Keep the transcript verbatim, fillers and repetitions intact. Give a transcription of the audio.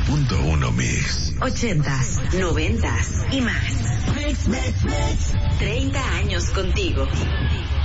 punto uno Mix. Ochentas, noventas y más. Mix, mix, mix. Treinta años contigo.